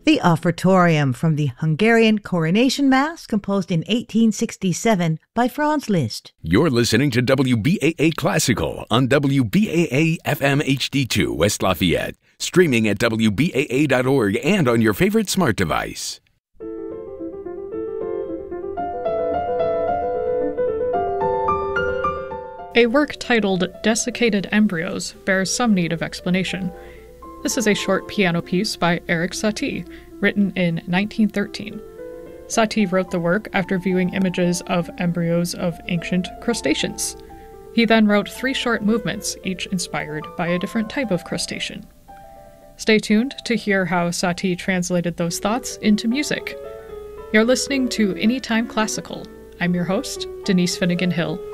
The Offertorium from the Hungarian Coronation Mass, composed in 1867 by Franz Liszt. You're listening to WBAA Classical on WBAA FM HD2 West Lafayette, streaming at WBAA.org and on your favorite smart device. A work titled Desiccated Embryos bears some need of explanation. This is a short piano piece by Erik Satie, written in 1913. Satie wrote the work after viewing images of embryos of ancient crustaceans. He then wrote 3 short movements, each inspired by a different type of crustacean. Stay tuned to hear how Satie translated those thoughts into music. You're listening to Anytime Classical. I'm your host, Denise Finnegan Hill.